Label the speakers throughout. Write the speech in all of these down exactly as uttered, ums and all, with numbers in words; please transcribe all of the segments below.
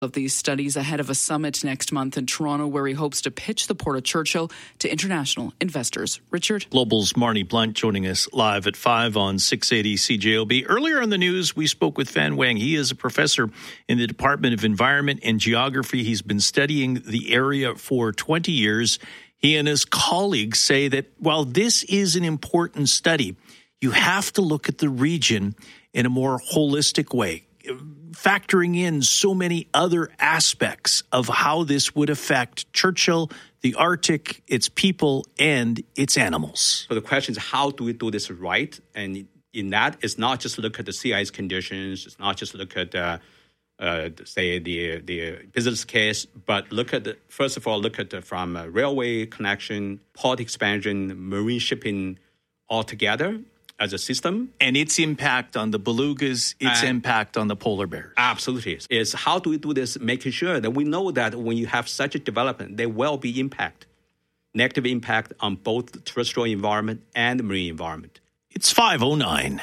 Speaker 1: Of these studies ahead of a summit next month in Toronto where he hopes to pitch the Port of Churchill to international investors. Richard?
Speaker 2: Global's Marnie Blunt joining us live at five on six eighty C J O B. Earlier in the news, we spoke with Fan Wang. He is a professor in the Department of Environment and Geography. He's been studying the area for twenty years. He and his colleagues say that while this is an important study, you have to look at the region in a more holistic way, factoring in so many other aspects of how this would affect Churchill, the Arctic, its people, and its animals.
Speaker 3: So the question is, how do we do this right? And in that, it's not just look at the sea ice conditions. It's not just look at, uh, uh, say, the the business case, but look at, the, first of all, look at the, from a railway connection, port expansion, marine shipping altogether as a system.
Speaker 2: And its impact on the belugas, its
Speaker 3: and
Speaker 2: impact on the polar bears.
Speaker 3: Absolutely. Is how do we do this, making sure that we know that when you have such a development, there will be impact, negative impact on both the terrestrial environment and the marine environment.
Speaker 2: It's five oh nine.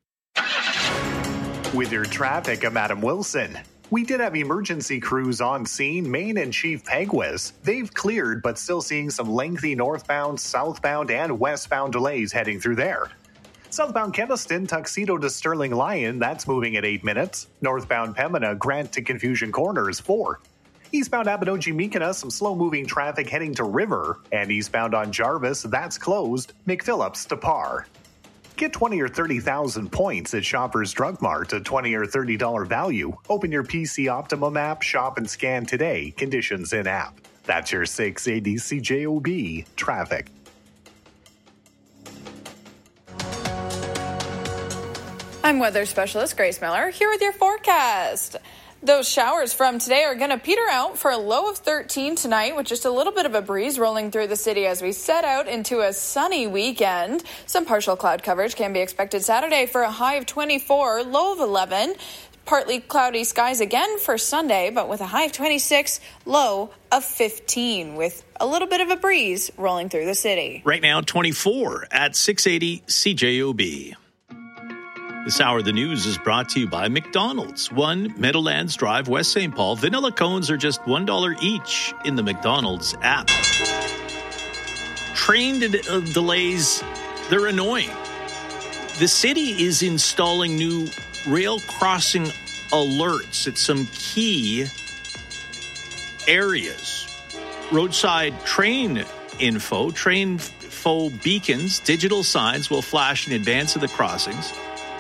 Speaker 4: With your traffic, I'm Adam Wilson. We did have emergency crews on scene, Maine and Chief Peguis. They've cleared, but still seeing some lengthy northbound, southbound, and westbound delays heading through there. Southbound Keniston, Tuxedo to Sterling Lyon, that's moving at eight minutes. Northbound Pembina, Grant to Confusion Corners, four. Eastbound Abinogi-Meekina, some slow-moving traffic heading to River. And eastbound on Jarvis, that's closed. McPhillips to Par. Get twenty or thirty thousand points at Shoppers Drug Mart, a twenty or thirty dollars value. Open your P C Optimum app, shop and scan today. Conditions in app. That's your six eighty C J O B traffic.
Speaker 5: I'm weather specialist Grace Miller here with your forecast. Those showers from today are going to peter out for a low of thirteen tonight with just a little bit of a breeze rolling through the city as we set out into a sunny weekend. Some partial cloud coverage can be expected Saturday for a high of twenty-four, low of eleven. Partly cloudy skies again for Sunday, but with a high of twenty-six, low of fifteen, with a little bit of a breeze rolling through the city.
Speaker 2: Right now, twenty-four at six eighty C J O B. This hour of the news is brought to you by McDonald's. One Meadowlands Drive, West Saint Paul. Vanilla cones are just one dollar each in the McDonald's app. Train de- uh, delays, they're annoying. The city is installing new rail crossing alerts at some key areas. Roadside train info, train info beacons, digital signs will flash in advance of the crossings.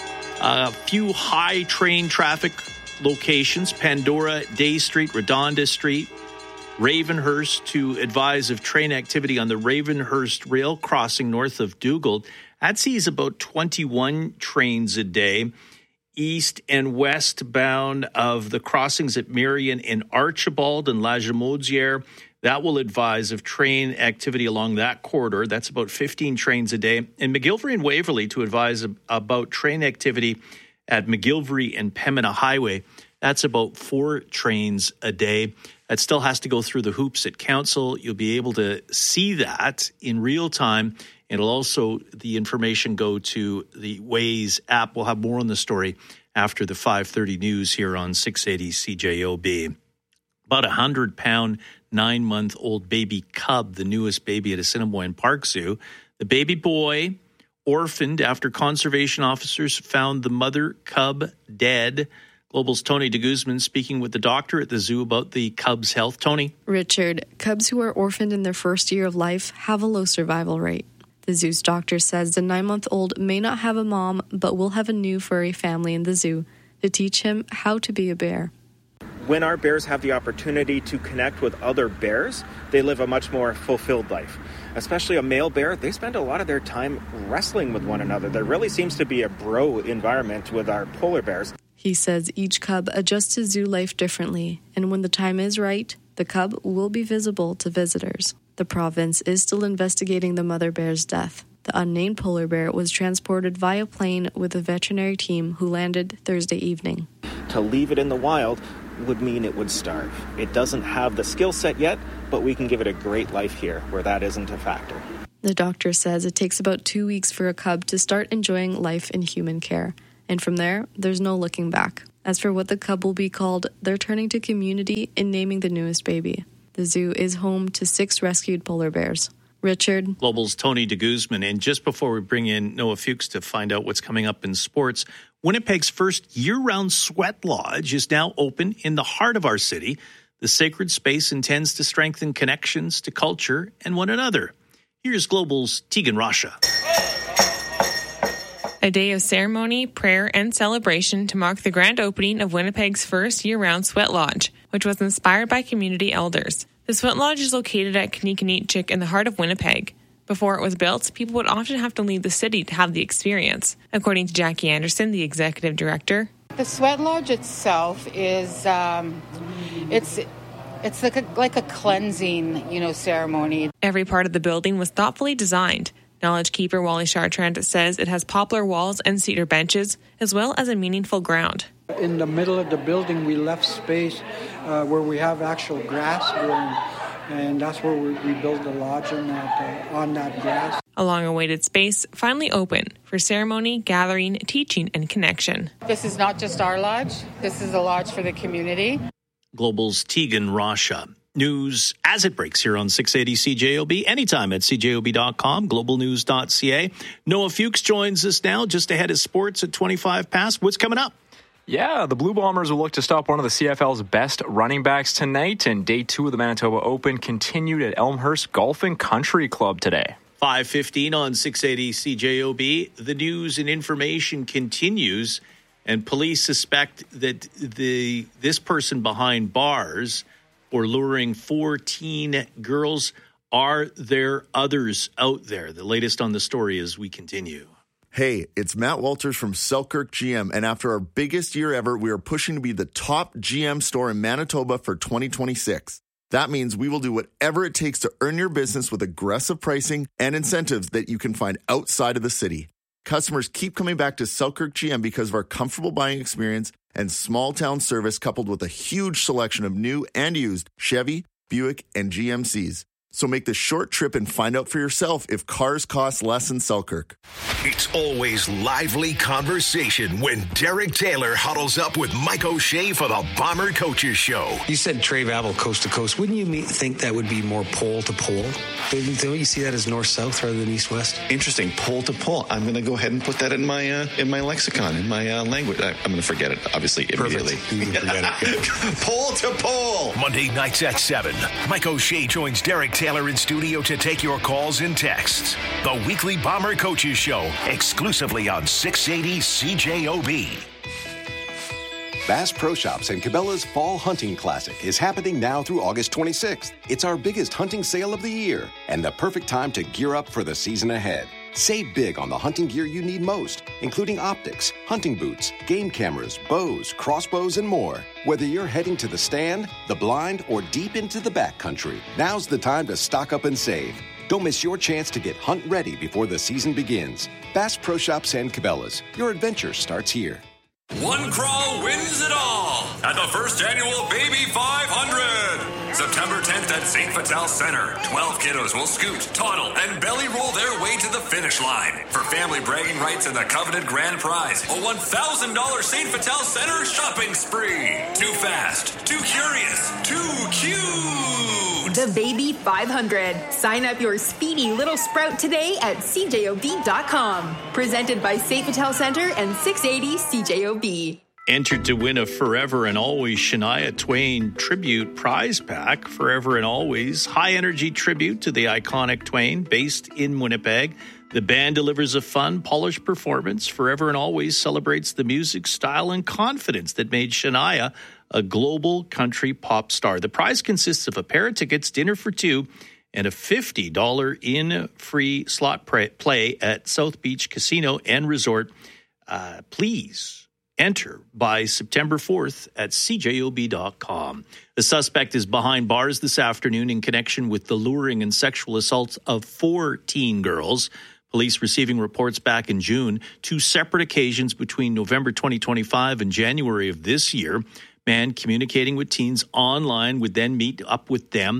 Speaker 2: A few high train traffic locations, Pandora, Day Street, Redonda Street, Ravenhurst, to advise of train activity on the Ravenhurst rail crossing north of Dugald. That sees about twenty-one trains a day. East and westbound of the crossings at Marion and Archibald and La Jamaudière. That will advise of train activity along that corridor. That's about fifteen trains a day. And McGillivray and Waverley to advise about train activity at McGillivray and Pembina Highway. That's about four trains a day. That still has to go through the hoops at council. You'll be able to see that in real time. It'll also, the information go to the Waze app. We'll have more on the story after the five thirty news here on six eighty C J O B. About a hundred-pound, nine-month-old baby cub, the newest baby at Assiniboine Park Zoo. The baby boy, orphaned after conservation officers found the mother cub dead. Global's Tony de Guzman speaking with the doctor at the zoo about the cub's health. Tony?
Speaker 6: Richard, cubs who are orphaned in their first year of life have a low survival rate. The zoo's doctor says the nine-month-old may not have a mom, but will have a new furry family in the zoo to teach him how to be a bear.
Speaker 7: When our bears have the opportunity to connect with other bears, they live a much more fulfilled life. Especially a male bear, they spend a lot of their time wrestling with one another. There really seems to be a bro environment with our polar bears.
Speaker 6: He says each cub adjusts to zoo life differently, and when the time is right, the cub will be visible to visitors. The province is still investigating the mother bear's death. The unnamed polar bear was transported via plane with a veterinary team who landed Thursday evening.
Speaker 7: To leave it in the wild would mean it would starve. It doesn't have the skill set yet, but we can give it a great life here where that isn't a factor.
Speaker 6: The doctor says it takes about two weeks for a cub to start enjoying life in human care. And from there, there's no looking back. As for what the cub will be called, they're turning to community in naming the newest baby. The zoo is home to six rescued polar bears. Richard.
Speaker 2: Global's Tony de Guzman. And just before we bring in Noah Fuchs to find out what's coming up in sports, Winnipeg's first year-round sweat lodge is now open in the heart of our city. The sacred space intends to strengthen connections to culture and one another. Here's Global's Tegan Rasha.
Speaker 8: A day of ceremony, prayer, and celebration to mark the grand opening of Winnipeg's first year-round sweat lodge, which was inspired by community elders. The sweat lodge is located at Knickinichik in the heart of Winnipeg. Before it was built, people would often have to leave the city to have the experience. According to Jackie Anderson, the executive director,
Speaker 9: the sweat lodge itself is um, it's it's like a, like a cleansing, you know, ceremony.
Speaker 8: Every part of the building was thoughtfully designed. Knowledge keeper Wally Chartrand says it has poplar walls and cedar benches, as well as a meaningful ground.
Speaker 10: In the middle of the building, we left space uh, where we have actual grass growing, and that's where we, we build the lodge in that, uh, on that grass.
Speaker 8: A long-awaited space finally open for ceremony, gathering, teaching, and connection.
Speaker 9: This is not just our lodge. This is a lodge for the community.
Speaker 2: Global's Tegan Rasha. News as it breaks here on six eighty C J O B, anytime at C J O B dot com, global news dot C A. Noah Fuchs joins us now just ahead of sports at twenty-five past. What's coming up?
Speaker 11: Yeah, the Blue Bombers will look to stop one of the C F L's best running backs tonight, and day two of the Manitoba Open continued at Elmhurst Golf and Country Club today.
Speaker 2: five fifteen on six eighty C J O B. The news and information continues, and police suspect that the this person behind bars or luring fourteen girls. Are there others out there? The latest on the story as we continue.
Speaker 12: Hey, it's Matt Walters from Selkirk G M, and after our biggest year ever, we are pushing to be the top G M store in Manitoba for twenty twenty-six. That means we will do whatever it takes to earn your business with aggressive pricing and incentives that you can find outside of the city. Customers keep coming back to Selkirk G M because of our comfortable buying experience and small-town service coupled with a huge selection of new and used Chevy, Buick, and G M Cs. So make the short trip and find out for yourself if cars cost less in Selkirk.
Speaker 13: It's always lively conversation when Derek Taylor huddles up with Mike O'Shea for the Bomber Coaches Show.
Speaker 14: You said Trey Babel coast to coast. Wouldn't you think that would be more pole to pole? Don't you see that as north-south rather than east-west?
Speaker 15: Interesting. Pole to pole. I'm going to go ahead and put that in my uh, in my lexicon, in my uh, language. I, I'm going to forget it, obviously, immediately. Pole to pole.
Speaker 13: Monday nights at seven. Mike O'Shea joins Derek Taylor in studio to take your calls and texts. The weekly Bomber Coaches Show, exclusively on six eighty C J O B.
Speaker 16: Bass Pro Shops and Cabela's Fall Hunting Classic is happening now through August twenty-sixth. It's our biggest hunting sale of the year and the perfect time to gear up for the season ahead. Save big on the hunting gear you need most, including optics, hunting boots, game cameras, bows, crossbows, and more. Whether you're heading to the stand, the blind, or deep into the backcountry, now's the time to stock up and save. Don't miss your chance to get hunt ready before the season begins. Bass Pro Shops and Cabela's. Your adventure starts here.
Speaker 17: One crawl wins it all at the first annual Baby five hundred. September tenth at Saint Vital Center. twelve kiddos will scoot, toddle, and belly roll their way to the finish line. For family bragging rights and the coveted grand prize, a one thousand dollars Saint Vital Center shopping spree. Too fast, too curious, too cute.
Speaker 18: The Baby five hundred. Sign up your speedy little sprout today at C J O B dot com. Presented by Saint Vital Center and six eighty C J O B.
Speaker 2: Entered to win a Forever and Always Shania Twain tribute prize pack. Forever and Always, high-energy tribute to the iconic Twain, based in Winnipeg. The band delivers a fun, polished performance. Forever and Always celebrates the music, style, and confidence that made Shania a global country pop star. The prize consists of a pair of tickets, dinner for two, and a fifty dollars in-free slot play at South Beach Casino and Resort. Uh, please enter by September fourth at C J O B dot com. The suspect is behind bars this afternoon in connection with the luring and sexual assaults of four teen girls. Police receiving reports back in June, two separate occasions between November twenty twenty-five and January of this year. Man communicating with teens online would then meet up with them.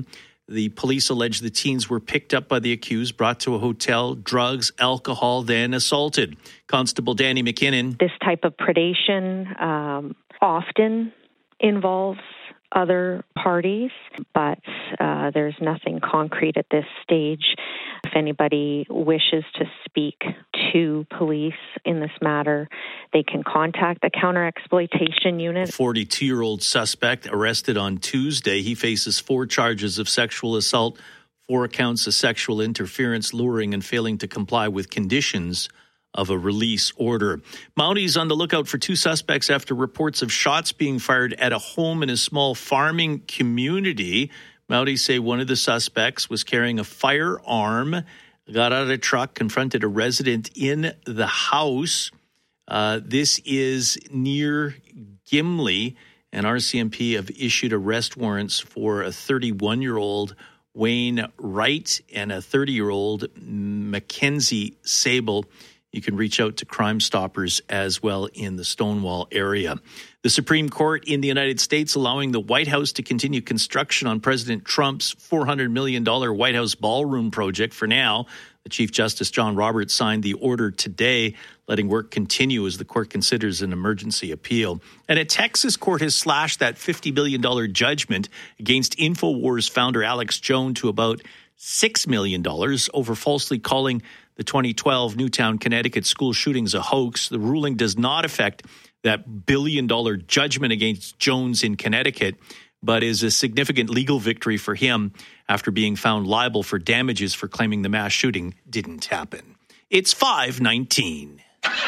Speaker 2: The police allege the teens were picked up by the accused, brought to a hotel, drugs, alcohol, then assaulted. Constable Danny McKinnon.
Speaker 19: This type of predation um, often involves other parties, but uh, there's nothing concrete at this stage. If anybody wishes to speak to police in this matter, they can contact the counter-exploitation unit.
Speaker 2: A forty-two-year-old suspect arrested on Tuesday. He faces four charges of sexual assault, four counts of sexual interference, luring and failing to comply with conditions of a release order. Mounties on the lookout for two suspects after reports of shots being fired at a home in a small farming community. Mounties say one of the suspects was carrying a firearm, got out of a truck, confronted a resident in the house. Uh, this is near Gimli, and R C M P have issued arrest warrants for a thirty-one-year-old Wayne Wright and a thirty-year-old Mackenzie Sable. You can reach out to Crime Stoppers as well in the Stonewall area. The Supreme Court in the United States allowing the White House to continue construction on President Trump's four hundred million dollars White House ballroom project for now. The Chief Justice John Roberts signed the order today, letting work continue as the court considers an emergency appeal. And a Texas court has slashed that fifty billion dollars judgment against InfoWars founder Alex Jones to about six million dollars over falsely calling the twenty twelve Newtown, Connecticut school shootings a hoax. The ruling does not affect that billion-dollar judgment against Jones in Connecticut, but is a significant legal victory for him after being found liable for damages for claiming the mass shooting didn't happen. It's five nineteen.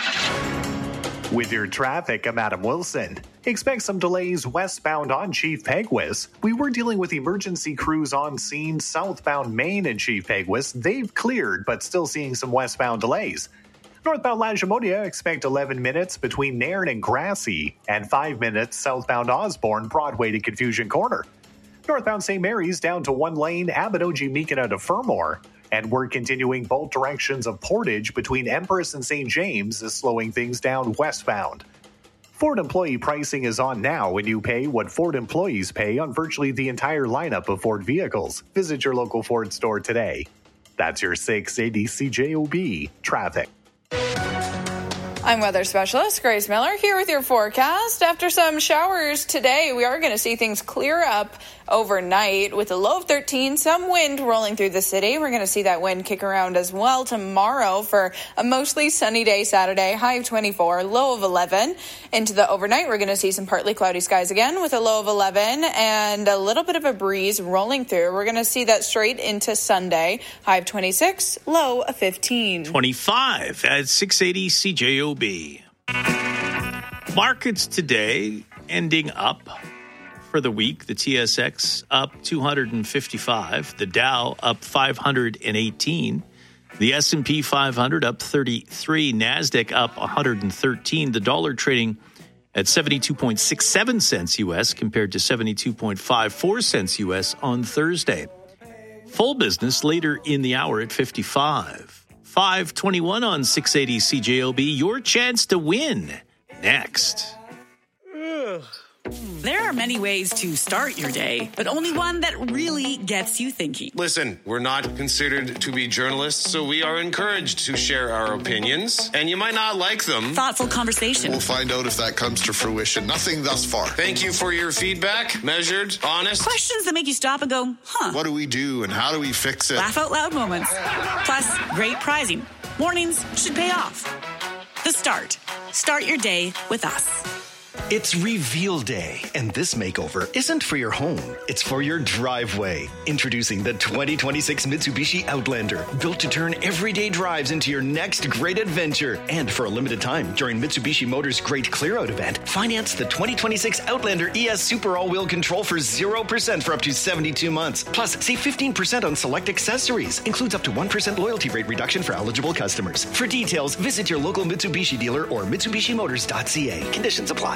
Speaker 4: With your traffic, I'm Adam Wilson. Expect some delays westbound on Chief Peguis. We were dealing with emergency crews on scene southbound Main and Chief Peguis. They've cleared, but still seeing some westbound delays. Northbound Lagimodia, expect eleven minutes between Nairn and Grassy, and five minutes southbound Osborne, Broadway to Confusion Corner. Northbound Saint Mary's down to one lane, Abinogi Meekina to Fermor. And we're continuing both directions of Portage between Empress and Saint James is slowing things down westbound. Ford employee pricing is on now when you pay what Ford employees pay on virtually the entire lineup of Ford vehicles. Visit your local Ford store today. That's your six eighty C J O B traffic.
Speaker 5: I'm weather specialist Grace Miller here with your forecast. After some showers today, we are going to see things clear up overnight with a low of thirteen, some wind rolling through the city. We're going to see that wind kick around as well tomorrow for a mostly sunny day Saturday, high of twenty-four, low of eleven. Into the overnight, we're going to see some partly cloudy skies again with a low of eleven and a little bit of a breeze rolling through. We're going to see that straight into Sunday, high of twenty-six, low of fifteen.
Speaker 2: twenty-five at six eighty C J O B. Markets today ending up for the week. The T S X up two hundred fifty-five. The Dow up five hundred eighteen. The S and P five hundred up thirty-three. NASDAQ up one hundred thirteen. The dollar trading at seventy-two point six seven cents U S compared to seventy-two point five four cents U S on Thursday. Full business later in the hour at fifty-five. five twenty-one on six eighty C J O B. Your chance to win next.
Speaker 20: Ugh. There are many ways to start your day, but only one that really gets you thinking.
Speaker 21: Listen, we're not considered to be journalists, so we are encouraged to share our opinions, and you might not like them.
Speaker 20: Thoughtful conversation.
Speaker 22: We'll find out if that comes to fruition. Nothing thus far.
Speaker 21: Thank you for your feedback. Measured, honest.
Speaker 20: Questions that make you stop and go, huh.
Speaker 22: What do we do, and how do we fix it?
Speaker 20: Laugh out loud moments. Plus, great prizing. Mornings should pay off. The Start. Start your day with us.
Speaker 23: It's Reveal Day, and this makeover isn't for your home, it's for your driveway. Introducing the twenty twenty-six Mitsubishi Outlander, built to turn everyday drives into your next great adventure. And for a limited time, during Mitsubishi Motors' Great Clear-Out event, finance the twenty twenty-six Outlander E S Super All-Wheel Control for zero percent for up to seventy-two months. Plus, save fifteen percent on select accessories. Includes up to one percent loyalty rate reduction for eligible customers. For details, visit your local Mitsubishi dealer or Mitsubishi Motors dot C A. Conditions apply.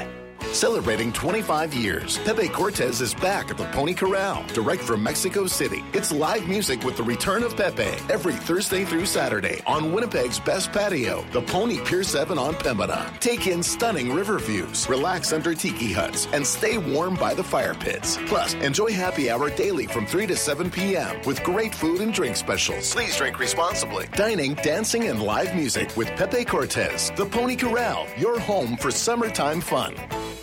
Speaker 12: Celebrating twenty-five years, Pepe Cortez is back at the Pony Corral, direct from Mexico City. It's live music with the return of Pepe every Thursday through Saturday on Winnipeg's best patio, the Pony Pier seven on Pembina. Take in stunning river views, relax under tiki huts, and stay warm by the fire pits. Plus, enjoy happy hour daily from three to seven p.m. with great food and drink specials. Please drink responsibly. Dining, dancing, and live music with Pepe Cortez, the Pony Corral, your home for summertime fun.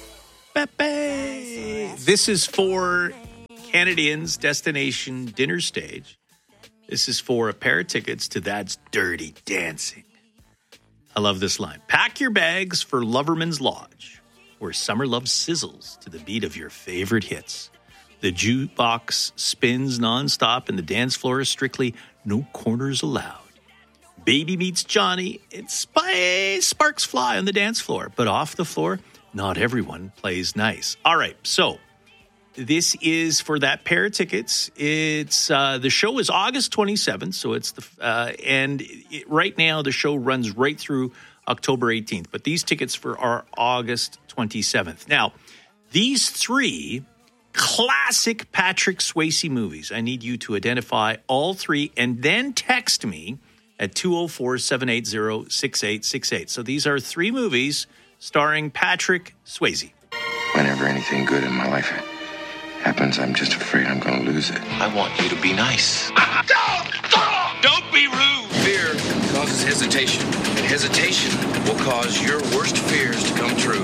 Speaker 2: Pepe. This is for Canadians' destination dinner stage. This is for a pair of tickets to That's Dirty Dancing. I love this line. Pack your bags for Loverman's Lodge, where summer love sizzles to the beat of your favorite hits. The jukebox spins nonstop and the dance floor is strictly no corners allowed. Baby meets Johnny, and sparks fly on the dance floor, but off the floor, not everyone plays nice. All right, so this is for that pair of tickets. It's uh, the show is August twenty-seventh, so it's the uh, and it, right now the show runs right through October eighteenth. But these tickets for are August twenty-seventh. Now, these three classic Patrick Swayze movies. I need you to identify all three and then text me at two oh four, seven eight zero, six eight six eight. So these are three movies starring Patrick Swayze.
Speaker 1: Whenever anything good in my life happens, I'm just afraid I'm going to lose it. I want you to be nice. Don't! Don't be rude! Fear causes hesitation, and hesitation will cause your worst fears to come true.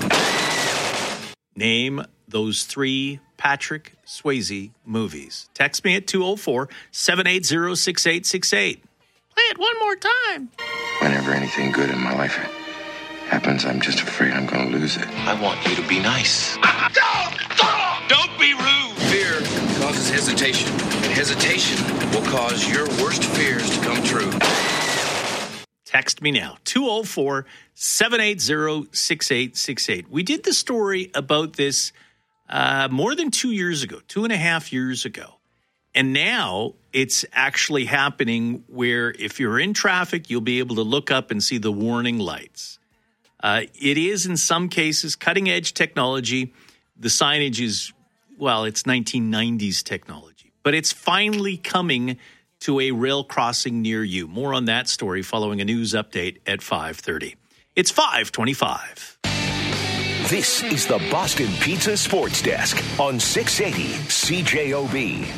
Speaker 2: Name those three Patrick Swayze movies. Text me at two oh four, seven eight zero, six eight six eight. Play it one more time.
Speaker 1: Whenever anything good in my life happens, I'm just afraid I'm going to lose it. I want you to be nice. Don't! Don't be rude! Fear causes hesitation, and hesitation will cause your worst fears to come true.
Speaker 2: Text me now, two oh four, seven eight zero, six eight six eight. We did the story about this uh, more than two years ago, two and a half years ago. And now it's actually happening where if you're in traffic, you'll be able to look up and see the warning lights. Uh, it is, in some cases, cutting-edge technology. The signage is, well, it's nineteen nineties technology. But it's finally coming to a rail crossing near you. More on that story following a news update at five thirty. It's five twenty-five.
Speaker 13: This is the Boston Pizza Sports Desk on six eighty C J O B.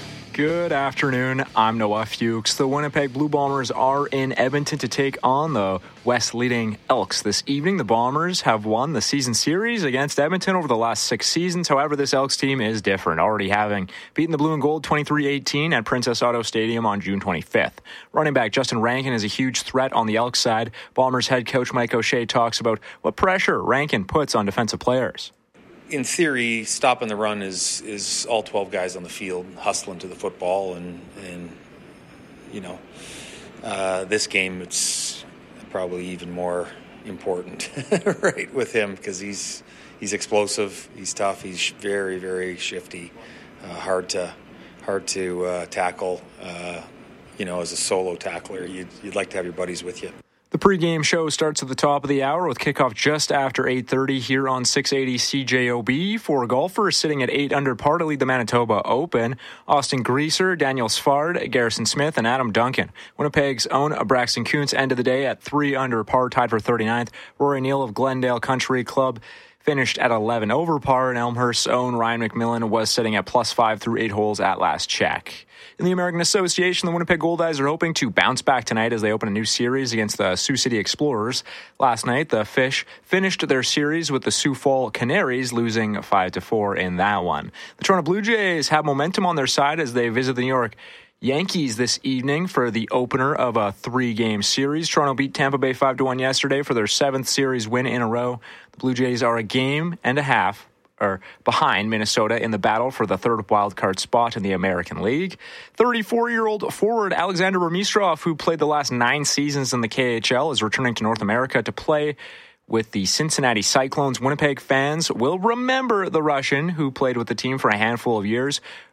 Speaker 11: Good afternoon. I'm Noah Fuchs. The Winnipeg Blue Bombers are in Edmonton to take on the West leading Elks this evening. The Bombers have won the season series against Edmonton over the last six seasons. However, this Elks team is different, already having beaten the Blue and Gold twenty-three eighteen at Princess Auto Stadium on June twenty-fifth. Running back Justin Rankin is a huge threat on the Elks side. Bombers head coach Mike O'Shea talks about what pressure Rankin puts on defensive players.
Speaker 3: In theory, stopping the run is is all twelve guys on the field hustling to the football, and and you know, uh, this game it's probably even more important, right, with him because he's he's explosive, he's tough, he's very very shifty, uh, hard to hard to uh, tackle. Uh, you know, as a solo tackler, you'd you'd like to have your buddies with you.
Speaker 11: The pregame show starts at the top of the hour with kickoff just after eight thirty here on six eighty C J O B. For golfers sitting at eight under par to lead the Manitoba Open, Austin Greaser, Daniel Svard, Garrison Smith, and Adam Duncan. Winnipeg's own Braxton Kuntz ended the day at three under par, tied for thirty-ninth. Rory Neal of Glendale Country Club finished at eleven over par, and Elmhurst's own Ryan McMillan was sitting at plus five through eight holes at last check. In the American Association, the Winnipeg Goldeyes are hoping to bounce back tonight as they open a new series against the Sioux City Explorers. Last night, the Fish finished their series with the Sioux Fall Canaries, losing five to four in that one. The Toronto Blue Jays have momentum on their side as they visit the New York Yankees this evening for the opener of a three-game series. Toronto beat Tampa Bay five to one yesterday for their seventh series win in a row. The Blue Jays are a game and a half or behind Minnesota in the battle for the third wildcard spot in the American League. thirty-four-year-old forward Alexander Burmistrov, who played the last nine seasons in the K H L, is returning to North America to play with the Cincinnati Cyclones. Winnipeg fans will remember the Russian, who played with the team for a handful of years.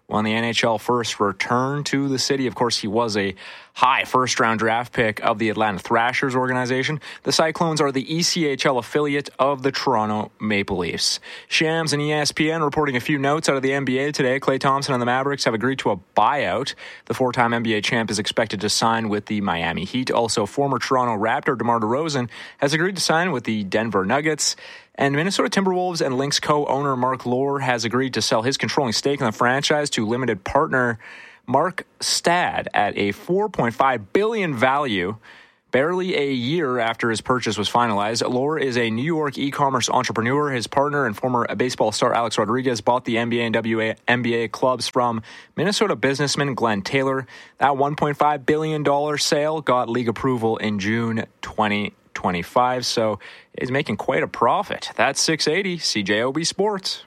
Speaker 11: When the N H L first returned to the city, of course, he was a high first-round draft pick of the Atlanta Thrashers organization. The Cyclones are the E C H L affiliate of the Toronto Maple Leafs. Shams and E S P N reporting a few notes out of the N B A today. Klay Thompson and the Mavericks have agreed to a buyout. The four-time N B A champ is expected to sign with the Miami Heat. Also, former Toronto Raptor DeMar DeRozan has agreed to sign with the Denver Nuggets. And Minnesota Timberwolves and Lynx co-owner Mark Lore has agreed to sell his controlling stake in the franchise to limited partner Mark Stad at a four point five billion dollars value, barely a year after his purchase was finalized. Lore is a New York e-commerce entrepreneur. His partner and former baseball star Alex Rodriguez bought the N B A and W N B A clubs from Minnesota businessman Glenn Taylor. That one point five billion dollars sale got league approval in June twenty twenty-five, so he's making quite a profit. That's six eighty C J O B Sports.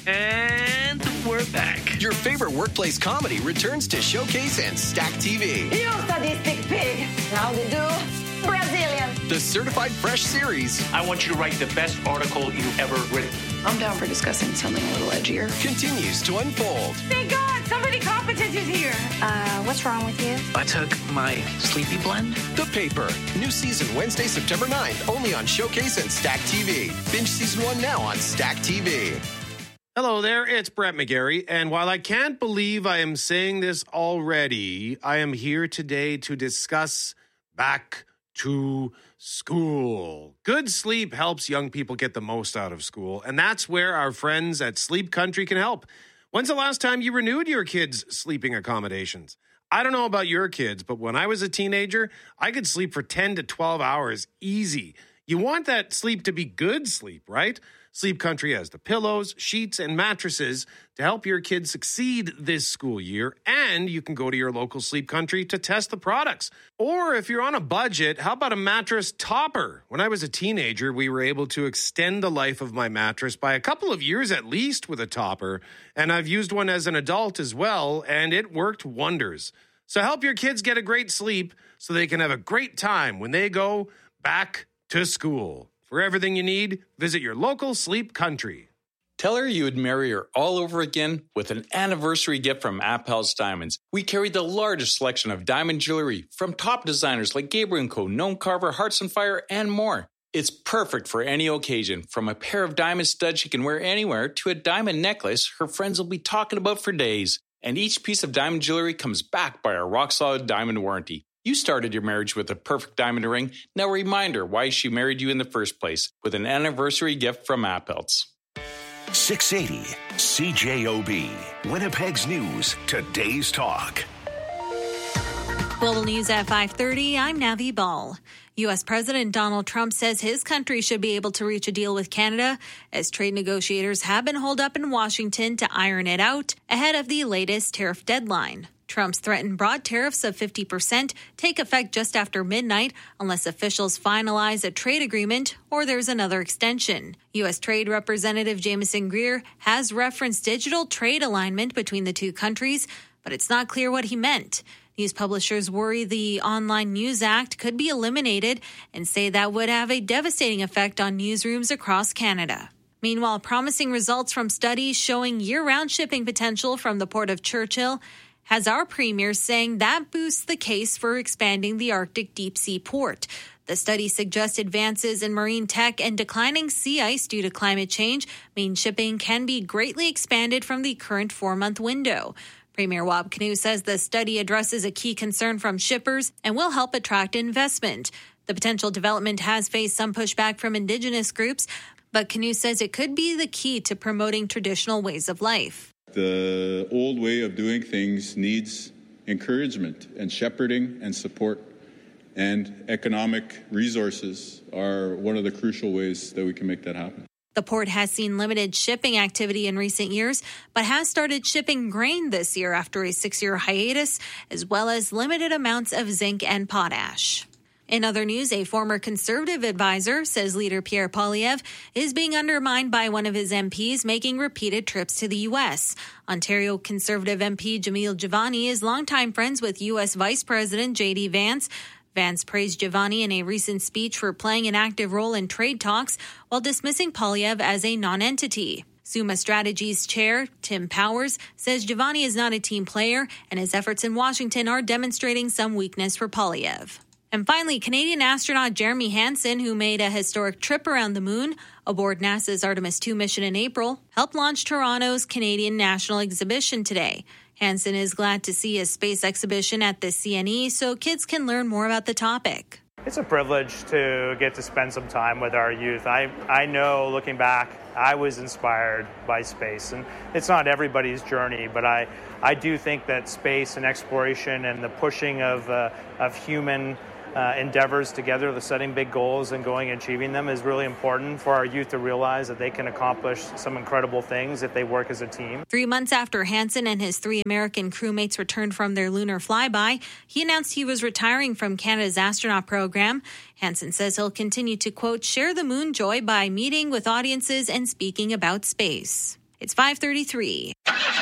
Speaker 6: And we're back. Your favorite workplace comedy returns to Showcase and Stack T V.
Speaker 7: You sadistic pig. How they do? Brazilian.
Speaker 6: The Certified Fresh series.
Speaker 10: I want you to write the best article you've ever written.
Speaker 24: I'm down for discussing something a little edgier.
Speaker 6: Continues to unfold.
Speaker 7: Thank God, somebody competent is here.
Speaker 24: Uh, what's wrong with you?
Speaker 10: I took my sleepy blend.
Speaker 6: The Paper. New season Wednesday, September ninth. Only on Showcase and Stack T V. Binge season one now on Stack T V.
Speaker 25: Hello there, it's Brett McGarry, and while I can't believe I am saying this already, I am here today to discuss back to school. Good sleep helps young people get the most out of school, and that's where our friends at Sleep Country can help. When's the last time you renewed your kids' sleeping accommodations? I don't know about your kids, but when I was a teenager, I could sleep for ten to twelve hours easy. You want that sleep to be good sleep, right? Sleep Country has the pillows, sheets, and mattresses to help your kids succeed this school year, and you can go to your local Sleep Country to test the products. Or if you're on a budget, how about a mattress topper? When I was a teenager, we were able to extend the life of my mattress by a couple of years at least with a topper, and I've used one as an adult as well, and it worked wonders. So help your kids get a great sleep so they can have a great time when they go back to school. For everything you need, visit your local Sleep Country.
Speaker 26: Tell her you would marry her all over again with an anniversary gift from Appel's Diamonds. We carry the largest selection of diamond jewelry from top designers like Gabriel and Co, Gnome Carver, Hearts on Fire, and more. It's perfect for any occasion, from a pair of diamond studs she can wear anywhere to a diamond necklace her friends will be talking about for days. And each piece of diamond jewelry comes backed by our rock-solid diamond warranty. You started your marriage with a perfect diamond ring. Now remind her why she married you in the first place with an anniversary gift from Appel's.
Speaker 13: six eighty C J O B. Winnipeg's News. Today's Talk.
Speaker 27: Global News at five thirty. I'm Navi Ball. U S. President Donald Trump says his country should be able to reach a deal with Canada as trade negotiators have been holed up in Washington to iron it out ahead of the latest tariff deadline. Trump's threatened broad tariffs of fifty percent take effect just after midnight unless officials finalize a trade agreement or there's another extension. U S. Trade Representative Jameson Greer has referenced digital trade alignment between the two countries, but it's not clear what he meant. News publishers worry the Online News Act could be eliminated and say that would have a devastating effect on newsrooms across Canada. Meanwhile, promising results from studies showing year-round shipping potential from the Port of Churchill has our premier saying that boosts the case for expanding the Arctic deep-sea port. The study suggests advances in marine tech and declining sea ice due to climate change mean shipping can be greatly expanded from the current four-month window. Premier Wab Kinew says the study addresses a key concern from shippers and will help attract investment. The potential development has faced some pushback from Indigenous groups, but Kinew says it could be the key to promoting traditional ways of life.
Speaker 28: The old way of doing things needs encouragement and shepherding and support, and economic resources are one of the crucial ways that we can make that happen.
Speaker 27: The port has seen limited shipping activity in recent years, but has started shipping grain this year after a six-year hiatus, as well as limited amounts of zinc and potash. In other news, a former Conservative advisor says leader Pierre Poilievre is being undermined by one of his M Ps making repeated trips to the U S. Ontario Conservative M P Jamil Jivani is longtime friends with U S. Vice President J D Vance. Vance praised Jivani in a recent speech for playing an active role in trade talks while dismissing Poilievre as a non-entity. Summa Strategies chair Tim Powers says Giovanni is not a team player, and his efforts in Washington are demonstrating some weakness for Poilievre. And finally, Canadian astronaut Jeremy Hansen, who made a historic trip around the moon aboard NASA's Artemis two mission in April, helped launch Toronto's Canadian National Exhibition today. Hansen is glad to see a space exhibition at the C N E so kids can learn more about the topic.
Speaker 8: It's a privilege to get to spend some time with our youth. I, I know, looking back, I was inspired by space. And it's not everybody's journey, but I, I do think that space and exploration and the pushing of, uh, of human Uh, endeavors together, the setting big goals and going and achieving them is really important for our youth to realize that they can accomplish some incredible things if they work as a team.
Speaker 27: Three months after Hansen and his three American crewmates returned from their lunar flyby, he announced he was retiring from Canada's astronaut program. Hansen says he'll continue to, quote, share the moon joy by meeting with audiences and speaking about space. It's five thirty-three.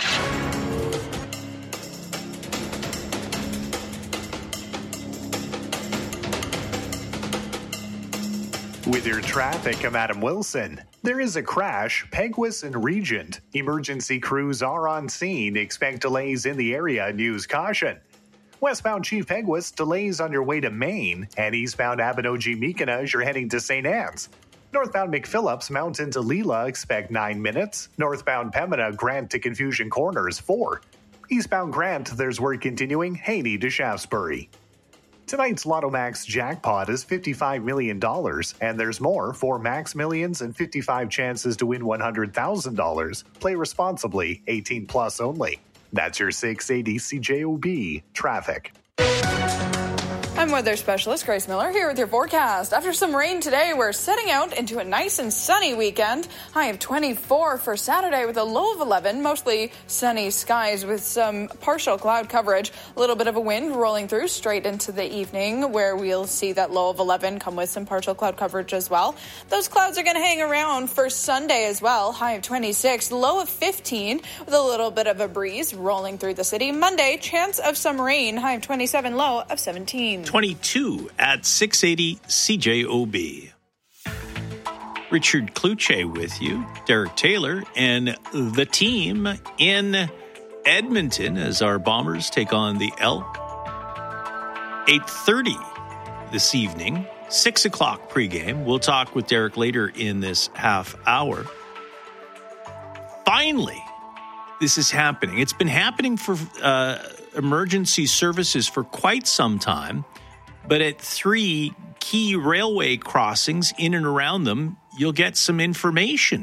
Speaker 4: With your traffic, I'm Adam Wilson. There is a crash, Peguis and Regent. Emergency crews are on scene. Expect delays in the area. News caution. Westbound Chief Peguis, delays on your way to Maine. And eastbound Abinogi-Mekina as you're heading to Saint Anne's. Northbound McPhillips, Mountain to Leela, expect nine minutes. Northbound Pembina, Grant to Confusion Corners, four. Eastbound Grant, there's work continuing, Haney to Shaftesbury. Tonight's Lotto Max jackpot is fifty-five million dollars, and there's more. For Max Millions and fifty-five chances to win one hundred thousand dollars. Play responsibly, eighteen plus only. That's your six eighty C J O B traffic.
Speaker 5: I'm weather specialist Grace Miller here with your forecast. After some rain today, we're setting out into a nice and sunny weekend. High of twenty-four for Saturday with a low of eleven. Mostly sunny skies with some partial cloud coverage. A little bit of a wind rolling through straight into the evening where we'll see that low of eleven come with some partial cloud coverage as well. Those clouds are going to hang around for Sunday as well. High of twenty-six, low of fifteen with a little bit of a breeze rolling through the city. Monday, chance of some rain. High of twenty-seven, low of seventeen.
Speaker 2: twenty-two at six eighty C J O B. Richard Kluche with you, Derek Taylor, and the team in Edmonton as our Bombers take on the Elk. eight thirty this evening, six o'clock pregame. We'll talk with Derek later in this half hour. Finally, this is happening. It's been happening for uh, emergency services for quite some time. But at three key railway crossings in and around them, you'll get some information.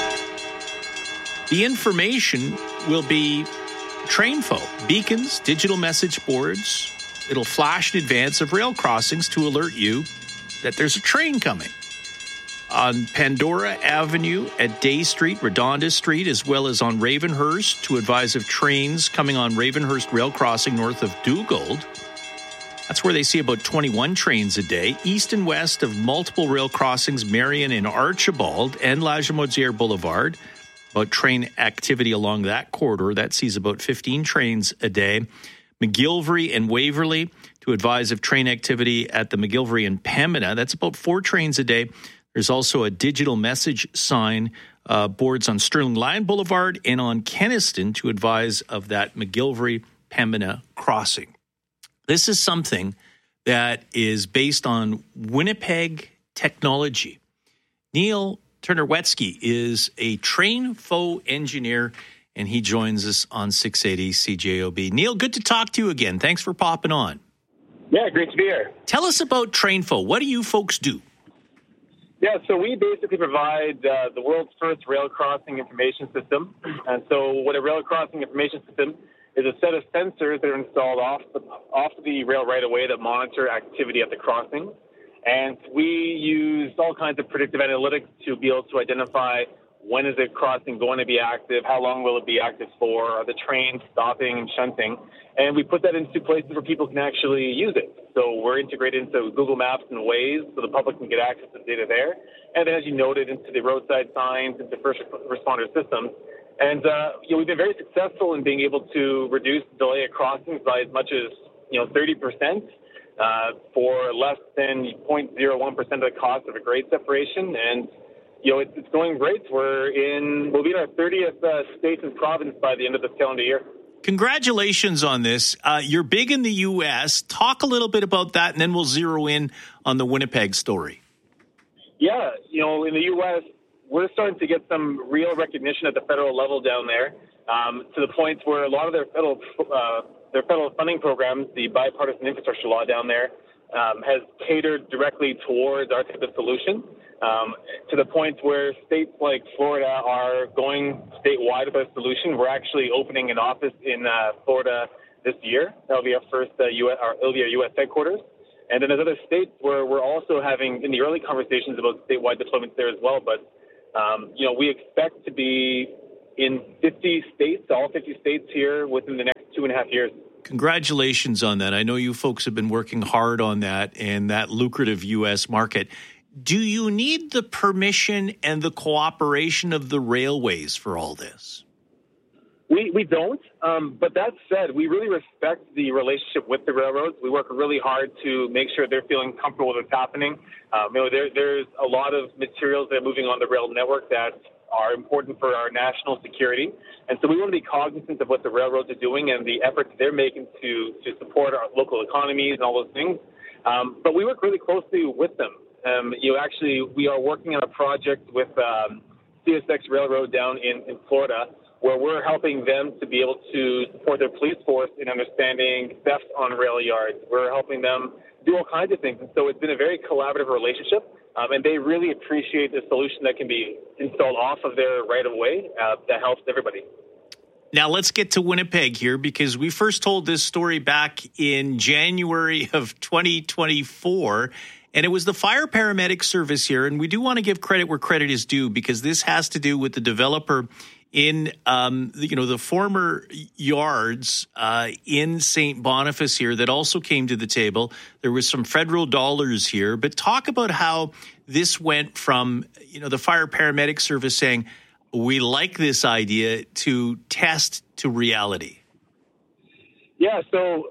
Speaker 2: The information will be TrainFo, beacons, digital message boards. It'll flash in advance of rail crossings to alert you that there's a train coming. On Pandora Avenue at Day Street, Redonda Street, as well as on Ravenhurst to advise of trains coming on Ravenhurst Rail Crossing north of Dugald. That's where they see about twenty-one trains a day. East and west of multiple rail crossings, Marion and Archibald and La Jamodière Boulevard. About train activity along that corridor. That sees about fifteen trains a day. McGilvery and Waverley to advise of train activity at the McGilvery and Pembina. That's about four trains a day. There's also a digital message sign uh, boards on Sterling Lion Boulevard and on Kenniston to advise of that McGilvery-Pembina crossing. This is something that is based on Winnipeg technology. Neil Turnerwetsky is a TrainFo engineer, and he joins us on six eighty C J O B. Neil, good to talk to you again. Thanks for popping on.
Speaker 9: Yeah, great to be here.
Speaker 2: Tell us about TrainFo. What do you folks do?
Speaker 9: Yeah, so we basically provide uh, the world's first rail crossing information system. And so what a rail crossing information system is a set of sensors that are installed off the, off the rail right away that monitor activity at the crossing. And we use all kinds of predictive analytics to be able to identify when is the crossing going to be active, how long will it be active for, are the trains stopping and shunting. And we put that into places where people can actually use it. So we're integrated into Google Maps and Waze so the public can get access to the data there. And then, as you noted, into the roadside signs, into first responder systems. And uh, you know, we've been very successful in being able to reduce delay at crossings by as much as you know thirty percent uh, for less than zero point zero one percent of the cost of a grade separation. And you know, it's, it's going great. We're in, we'll be in our thirtieth uh, state and province by the end of this calendar year.
Speaker 2: Congratulations on this. Uh, you're big in the U S. Talk a little bit about that, and then we'll zero in on the Winnipeg story.
Speaker 9: Yeah, you know, in the U S, we're starting to get some real recognition at the federal level down there, um, to the point where a lot of their federal uh, their federal funding programs, the bipartisan infrastructure law down there, um, has catered directly towards our type of solution. Um, to the point where states like Florida are going statewide with a solution. We're actually opening an office in uh, Florida this year. That'll be our first uh, U S, our, it'll be our U S headquarters. And then there's other states where we're also having, in the early conversations about statewide deployments there as well. But, um, you know, we expect to be in fifty states, all fifty states here within the next two and a half years.
Speaker 2: Congratulations on that. I know you folks have been working hard on that and that lucrative U S market. Do you need the permission and the cooperation of the railways for all this?
Speaker 9: We we don't, um, but that said, we really respect the relationship with the railroads. We work really hard to make sure they're feeling comfortable with what's happening. Um, you know, there, there's a lot of materials that are moving on the rail network that are important for our national security, and so we want to be cognizant of what the railroads are doing and the efforts they're making to, to support our local economies and all those things. Um, but we work really closely with them. Um, you know, actually, we are working on a project with um, C S X Railroad down in, in Florida, where we're helping them to be able to support their police force in understanding theft on rail yards. We're helping them do all kinds of things. And so it's been a very collaborative relationship, um, and they really appreciate the solution that can be installed off of their right-of-way uh, that helps everybody.
Speaker 2: Now, let's get to Winnipeg here, because we first told this story back in January of twenty twenty-four, and it was the fire paramedic service here. And we do want to give credit where credit is due, because this has to do with the developer in, um, you know, the former yards uh, in Saint Boniface here that also came to the table. There was some federal dollars here. But talk about how this went from, you know, the fire paramedic service saying, we like this idea, to test to reality.
Speaker 9: Yeah, so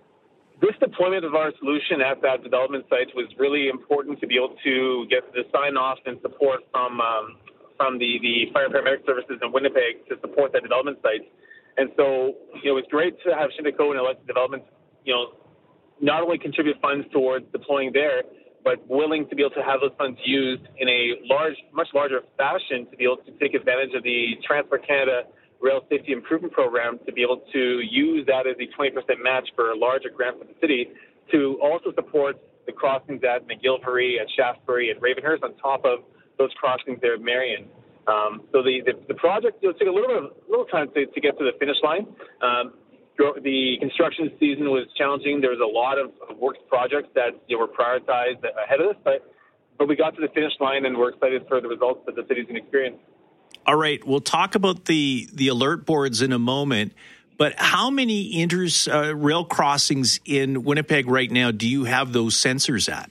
Speaker 9: this deployment of our solution at that development site was really important to be able to get the sign-off and support from um, from the, the fire paramedic services in Winnipeg to support that development site. And so, you know, it's great to have Shimiko and Elected Development, you know, not only contribute funds towards deploying there, but willing to be able to have those funds used in a large, much larger fashion to be able to take advantage of the Transport Canada Rail Safety Improvement Program, to be able to use that as a twenty percent match for a larger grant for the city, to also support the crossings at McGillivray, at Shaftesbury, and Ravenhurst, on top of those crossings there at Marion. Um, so the, the, the project, you know, took a little bit of, a little time to, to get to the finish line. Um, the construction season was challenging. There was a lot of works projects that, you know, were prioritized ahead of us, but but we got to the finish line, and we're excited for the results that the city's going to experience.
Speaker 2: All right, we'll talk about the, the alert boards in a moment, but how many inter uh, rail crossings in Winnipeg right now do you have those sensors at?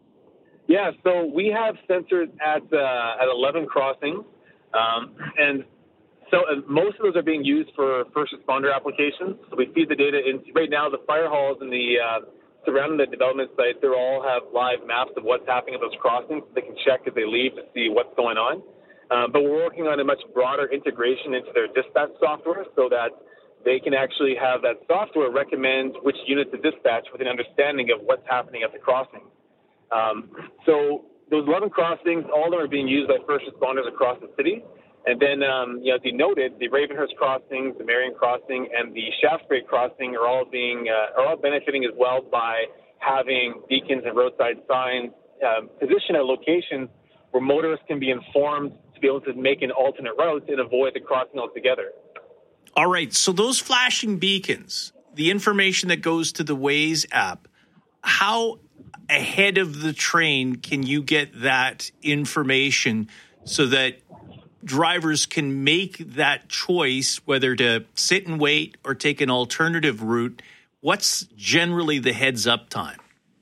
Speaker 9: Yeah, so we have sensors at uh, at eleven crossings, um, and so uh, most of those are being used for first responder applications. So we feed the data into, right now, the fire halls and the uh, surrounding the development site, they all have live maps of what's happening at those crossings. So they can check as they leave to see what's going on. Um, but we're working on a much broader integration into their dispatch software, so that they can actually have that software recommend which unit to dispatch with an understanding of what's happening at the crossing. Um, so those eleven crossings, all of them are being used by first responders across the city. And then, um, you know, as you noted, the Ravenhurst crossing, the Marion crossing, and the Shaftesbury crossing are all being uh, are all benefiting as well by having beacons and roadside signs um, positioned at locations where motorists can be informed to be able to make an alternate route and avoid the crossing altogether.
Speaker 2: All right. So those flashing beacons, the information that goes to the Waze app, how ahead of the train can you get that information so that drivers can make that choice whether to sit and wait or take an alternative route? What's generally the heads up time?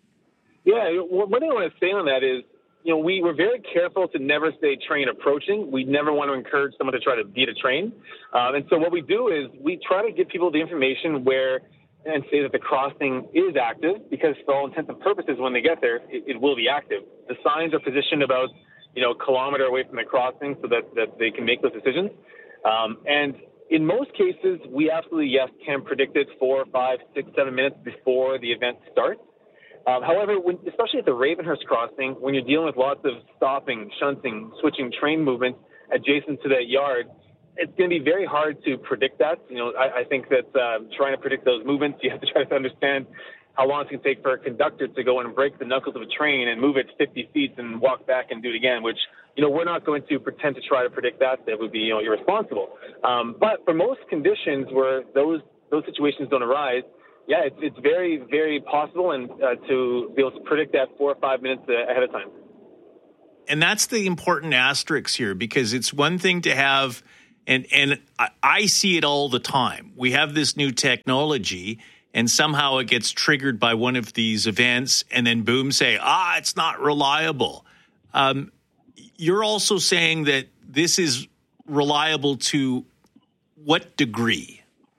Speaker 9: Yeah, one thing I want to say on that is, you know, we were very careful to never say train approaching. We never want to encourage someone to try to beat a train. Um, and so what we do is we try to give people the information where and say that the crossing is active, because for all intents and purposes, when they get there, it, it will be active. The signs are positioned about you know, a kilometer away from the crossing so that, that they can make those decisions. Um, and in most cases, we absolutely, yes, can predict it four, five, six, seven minutes before the event starts. Um, however, when, especially at the Ravenhurst crossing, when you're dealing with lots of stopping, shunting, switching train movements adjacent to that yard, it's going to be very hard to predict that. You know, I, I think that um, trying to predict those movements, you have to try to understand how long it's going to take for a conductor to go and break the knuckles of a train and move it fifty feet and walk back and do it again, which, you know, we're not going to pretend to try to predict that. That would be, you know, irresponsible. Um, but for most conditions where those those situations don't arise, yeah, it's, it's very, very possible and uh, to be able to predict that four or five minutes ahead of time.
Speaker 2: And that's the important asterisk here, because it's one thing to have, and, and I, I see it all the time. We have this new technology, and somehow it gets triggered by one of these events, and then boom, say, ah, it's not reliable. Um, you're also saying that this is reliable to what degree?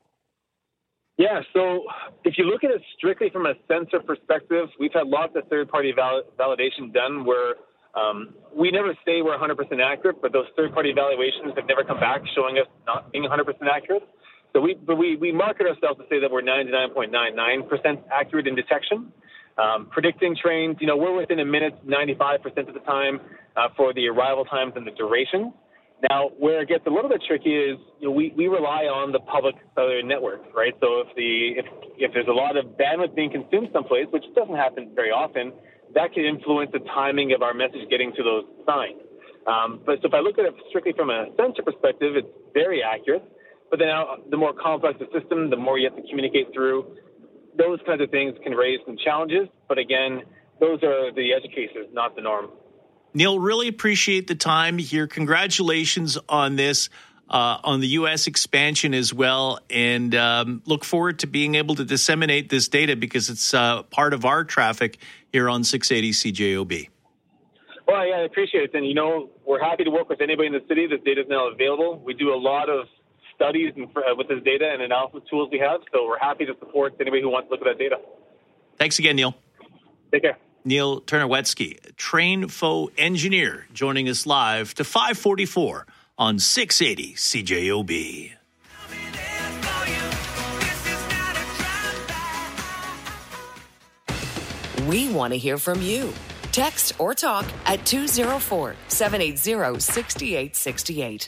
Speaker 9: Yeah, so if you look at it strictly from a sensor perspective, we've had lots of third-party val- validation done where um, we never say we're one hundred percent accurate, but those third-party evaluations have never come back showing us not being one hundred percent accurate. So we, but we, we market ourselves to say that we're ninety-nine point nine nine percent accurate in detection. Um, predicting trains, you know, we're within a minute ninety-five percent of the time uh, for the arrival times and the duration. Now, where it gets a little bit tricky is, you know, we, we rely on the public cellular network, right? So if the if if there's a lot of bandwidth being consumed someplace, which doesn't happen very often, that can influence the timing of our message getting to those signs. Um, but so if I look at it strictly from a sensor perspective, it's very accurate. But then uh, the more complex the system, the more you have to communicate through. Those kinds of things can raise some challenges. But again, those are the edge cases, not the norm.
Speaker 2: Neil, really appreciate the time here. Congratulations on this, uh, on the U S expansion as well. And um, look forward to being able to disseminate this data because it's uh, part of our traffic here on six eighty C J O B.
Speaker 9: Well, yeah, I appreciate it. And, you know, we're happy to work with anybody in the city. This data is now available. We do a lot of studies and, uh, with this data and analysis tools we have. So we're happy to support anybody who wants to look at that data.
Speaker 2: Thanks again, Neil.
Speaker 9: Take care.
Speaker 2: Neil Ternowetsky, TrainFo engineer, joining us live to five forty-four on six eighty C J O B.
Speaker 14: We want to hear from you. Text or talk at two oh four, seven eight zero, six eight six eight.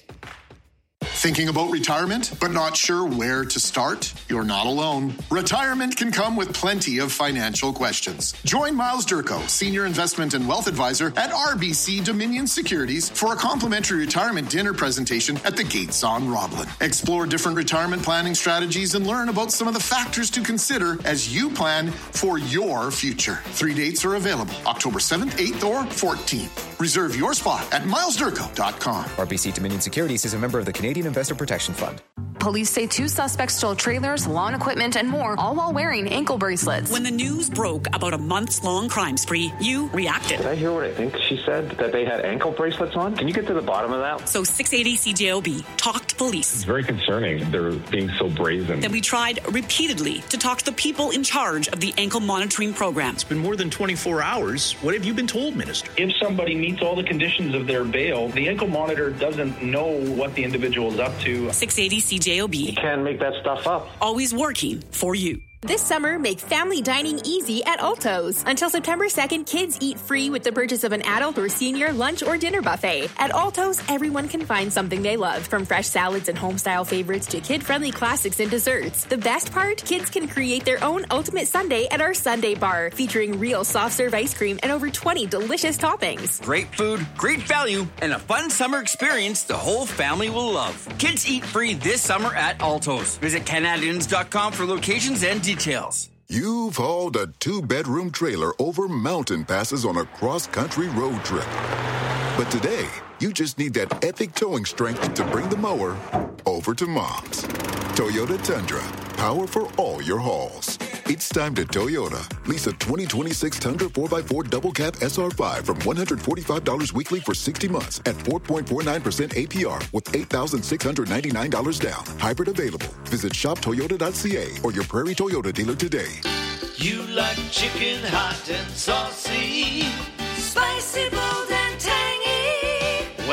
Speaker 15: Thinking about retirement, but not sure where to start? You're not alone. Retirement can come with plenty of financial questions. Join Miles Durko, Senior Investment and Wealth Advisor at R B C Dominion Securities for a complimentary retirement dinner presentation at the Gates on Roblin. Explore different retirement planning strategies and learn about some of the factors to consider as you plan for your future. Three dates are available, October seventh, eighth, or fourteenth. Reserve your spot at miles durko dot com.
Speaker 16: R B C Dominion Securities is a member of the Canadian Investor Protection Fund.
Speaker 17: Police say two suspects stole trailers, lawn equipment, and more, all while wearing ankle bracelets.
Speaker 20: When the news broke about a months-long crime spree, you reacted.
Speaker 18: Did I hear what I think she said? That they had ankle bracelets on? Can you get to the bottom of that?
Speaker 20: So six eighty C J O B talked police.
Speaker 18: It's very concerning. They're being so brazen.
Speaker 20: Then we tried repeatedly to talk to the people in charge of the ankle monitoring program.
Speaker 2: It's been more than twenty-four hours. What have you been told, Minister?
Speaker 19: If somebody meets all the conditions of their bail, the ankle monitor doesn't know what the individual is up to.
Speaker 20: six eighty C J O B.
Speaker 18: You can't make that stuff up.
Speaker 20: Always working for you.
Speaker 21: This summer, make family dining easy at Alto's. Until September second, kids eat free with the purchase of an adult or senior lunch or dinner buffet. At Alto's, everyone can find something they love, from fresh salads and home-style favorites to kid-friendly classics and desserts. The best part? Kids can create their own ultimate sundae at our Sundae Bar, featuring real soft-serve ice cream and over twenty delicious toppings.
Speaker 22: Great food, great value, and a fun summer experience the whole family will love. Kids eat free this summer at Alto's. Visit Canadians dot com for locations and details.
Speaker 29: You've hauled a two-bedroom trailer over mountain passes on a cross-country road trip. But today, you just need that epic towing strength to bring the mower over to Mom's. Toyota Tundra, power for all your hauls. It's time to Toyota. Lease a twenty twenty-six Tundra four by four Double Cab S R five from one hundred forty-five dollars weekly for sixty months at four point four nine percent A P R with eight thousand six hundred ninety-nine dollars down. Hybrid available. Visit shop toyota dot c a or your Prairie Toyota dealer today.
Speaker 30: You like chicken hot and saucy,
Speaker 31: spicy, bold, and tangy.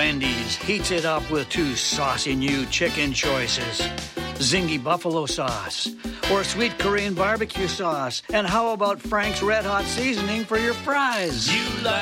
Speaker 1: Wendy's heats it up with two saucy new chicken choices. Zingy buffalo sauce or sweet Korean barbecue sauce. And how about Frank's Red Hot seasoning for your fries?
Speaker 3: You like